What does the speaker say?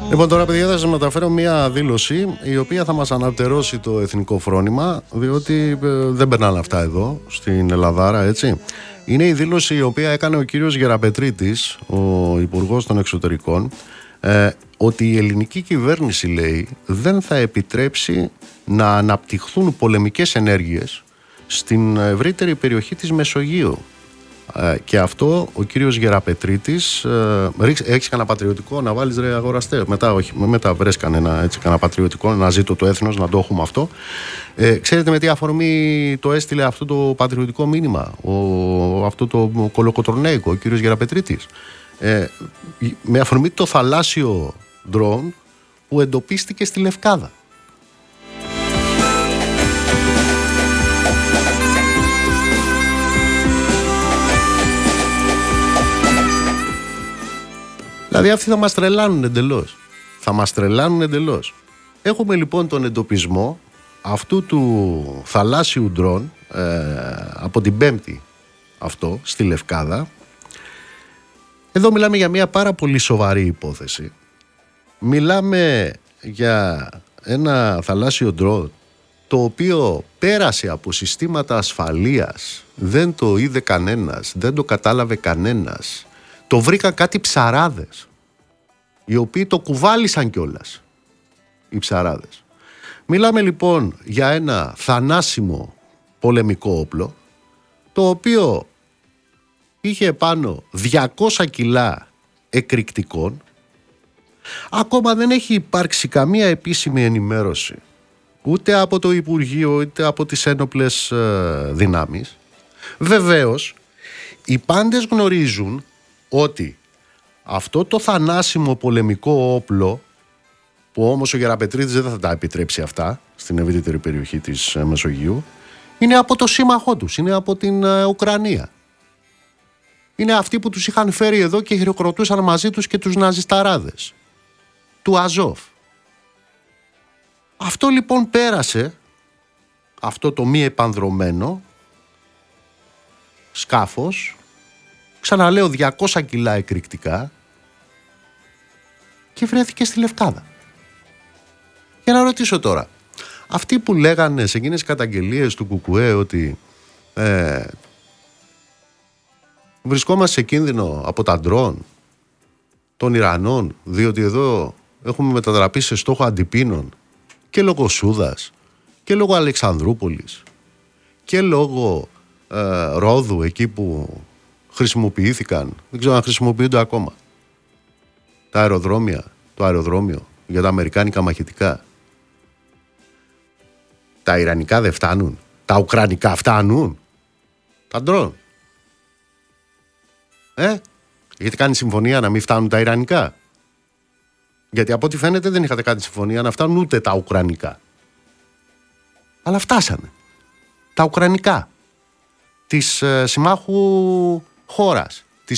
Λοιπόν, τώρα παιδιά θα σας μεταφέρω μια δήλωση η οποία θα μας αναπτερώσει το εθνικό φρόνημα, διότι δεν περνάνε αυτά εδώ στην Ελλαδάρα, έτσι. Είναι η δήλωση η οποία έκανε ο κύριος Γεραπετρίτης, ο Υπουργός των Εξωτερικών, ότι η ελληνική κυβέρνηση, λέει, δεν θα επιτρέψει να αναπτυχθούν πολεμικές ενέργειες στην ευρύτερη περιοχή της Μεσογείου. Και αυτό ο κύριος Γεραπετρίτης, έχεις κανένα πατριωτικό να βάλεις, ρε αγοραστέ? Μετά βρες κανένα πατριωτικό, να ζήτω το έθνος, να το έχουμε αυτό. Ξέρετε με τι αφορμή το έστειλε αυτό το πατριωτικό μήνυμα, αυτό το κολοκοτρονέικο, ο κύριος Γεραπετρίτης? Με αφορμή το θαλάσσιο ντρόουν που εντοπίστηκε στη Λευκάδα. Δηλαδή αυτοί θα μας τρελάνουν εντελώς. Έχουμε λοιπόν τον εντοπισμό αυτού του θαλάσσιου ντρόν από την Πέμπτη αυτό στη Λευκάδα. Εδώ μιλάμε για μια πάρα πολύ σοβαρή υπόθεση. Μιλάμε για ένα θαλάσσιο ντρόν το οποίο πέρασε από συστήματα ασφαλείας, δεν το είδε κανένας, δεν το κατάλαβε κανένας. Το βρήκαν κάτι ψαράδες, οι οποίοι το κουβάλισαν κιόλας, οι ψαράδες. Μιλάμε λοιπόν για ένα θανάσιμο πολεμικό όπλο, το οποίο είχε πάνω 200 κιλά εκρηκτικών. Ακόμα δεν έχει υπάρξει καμία επίσημη ενημέρωση, ούτε από το Υπουργείο, ούτε από τις ένοπλες δυνάμεις. Βεβαίως, οι πάντες γνωρίζουν ότι αυτό το θανάσιμο πολεμικό όπλο, που όμως ο Γεραπετρίτης δεν θα τα επιτρέψει αυτά στην ευρύτερη περιοχή της Μεσογείου, είναι από το σύμμαχό τους, είναι από την Ουκρανία. Είναι αυτοί που τους είχαν φέρει εδώ και χειροκροτούσαν μαζί τους και τους ναζισταράδες του Αζόφ. Αυτό λοιπόν πέρασε, αυτό το μη επανδρωμένο σκάφος, ξαναλέω 200 κιλά εκρηκτικά, και βρέθηκε στη Λευκάδα. Για να ρωτήσω τώρα, αυτοί που λέγανε σε εκείνες τις καταγγελίες του Κουκουέ ότι βρισκόμαστε σε κίνδυνο από τα ντρόν των Ιρανών, διότι εδώ έχουμε μετατραπεί σε στόχο αντιπίνων και λόγω Σούδας και λόγω Αλεξανδρούπολης και λόγω Ρόδου, εκεί που χρησιμοποιήθηκαν, δεν ξέρω αν χρησιμοποιούνται ακόμα, το αεροδρόμιο για τα αμερικάνικα μαχητικά. Τα ιρανικά δεν φτάνουν, τα ουκρανικά φτάνουν, τα ντρόν. Έχετε κάνει συμφωνία να μην φτάνουν τα ιρανικά? Γιατί από ό,τι φαίνεται δεν είχατε κάνει συμφωνία να φτάνουν ούτε τα ουκρανικά. Αλλά φτάσανε τα ουκρανικά της συμμάχου χώρας.